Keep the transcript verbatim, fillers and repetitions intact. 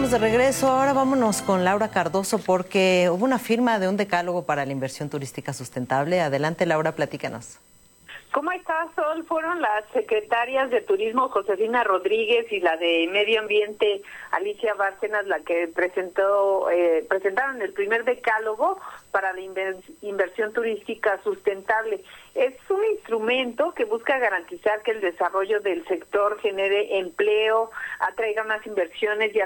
Estamos de regreso. Ahora vámonos con Laura Cardoso porque hubo una firma de un decálogo para la inversión turística sustentable. Adelante, Laura, platícanos. ¿Cómo estás, Sol? Fueron las secretarias de Turismo, Josefina Rodríguez, y la de Medio Ambiente, Alicia Bárcenas, la que presentó eh, presentaron el primer decálogo para la inver inversión turística sustentable. Es un instrumento que busca garantizar que el desarrollo del sector genere empleo, atraiga más inversiones y